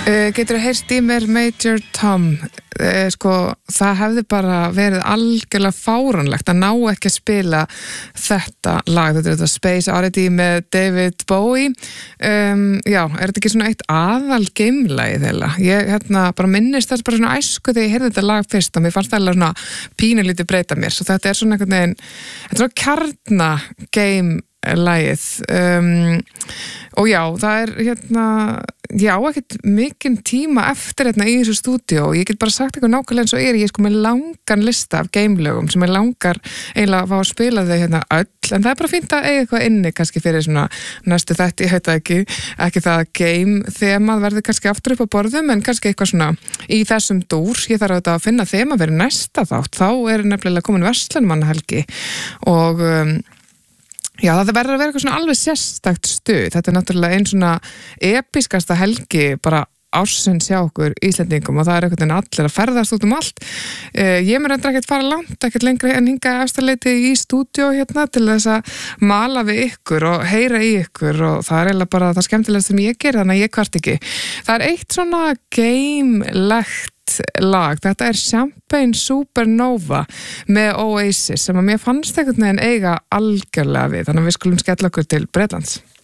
Geturðu heyrt í mér Major Tom? Sko, það hefði bara verið algjörlega fáránlegt að ná ekki að spila þetta lag, þetta er þetta Space Oddity með David Bowie. Já, er þetta ekki svona eitt aðal geimlagið þeirra? Ég bara minnist þess bara svona æsku þegar ég heyrði þetta lag fyrst og mér fannst það alveg svona pínulítið breyta mér, svo þetta er svona einhvern veginn, þetta er svona kjarna-geim lagið og já, það er já, ekkert mikinn tíma eftir í þessu stúdíó, ég get bara sagt eitthvað nákvæmlega eins og ég er sko með langan lista af geimlögum sem ég langar eiginlega að fá að spila þau öll, en það er bara fínt að eiga eitthvað inni kannski fyrir svona næstu þetta, ég heit það ekki það að game-þemað verður kannski aftur upp á borðum, en kannski eitthvað svona í þessum dúr, ég þarf að finna þema fyrir næsta þátt, þá er nefnilega komin verslunmannahelgi og já, það verður að vera eitthvað svona alveg sérstakt stuð. Þetta er náttúrulega einn svona episkasta helgi bara ársins hjá okkur Íslendingum og það er einhvern veginn allir að ferðast út allt. Ég mér endur ekkert fara langt, ekkert lengri en hinga eftirleiti í stúdíó til þess að mala við ykkur og heyra í ykkur og það er eiginlega bara það skemmtilegast sem ég ger, þannig að ég kvart ekki. Það er eitt svona geimlegt lag, þetta er Champagne Supernova með Oasis sem að mér fannst einhvern veginn eiga algjörlega við, þannig að við skulum skella okkur til Bretlands.